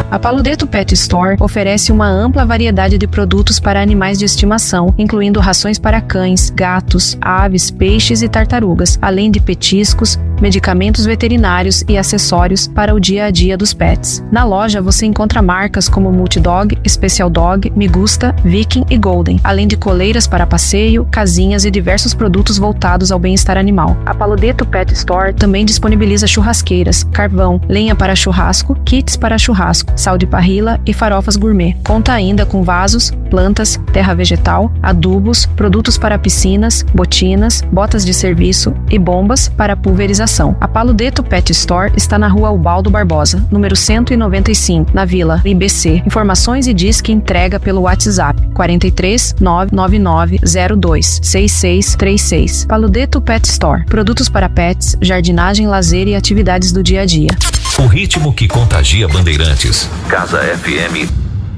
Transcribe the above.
A Paludeto Pet Store oferece uma ampla variedade de produtos para animais de estimação, incluindo rações para cães, gatos, aves, peixes e tartarugas, além de petiscos, medicamentos veterinários e acessórios para o dia a dia dos pets. Na loja você encontra marcas como Multidog, Special Dog, Migusta, Viking e Golden, além de coleiras para passeio, casinhas e diversos produtos voltados ao bem-estar animal. A Paludeto Pet Store também disponibiliza churrasqueiras, carvão, lenha para churrasco, kits para churrasco, sal de parrilla e farofas gourmet. Conta ainda com vasos, plantas, terra vegetal, adubos, produtos para piscinas, botinas, botas de serviço e bombas para pulverização. A Paludeto Pet Store está na rua Ubaldo Barbosa, número 195, na Vila IBC. Informações e disque entrega pelo WhatsApp 43 999 02 6636. Paludeto Pet Store. Produtos para pets, jardinagem, lazer e atividades do dia a dia. O ritmo que contagia Bandeirantes. Casa FM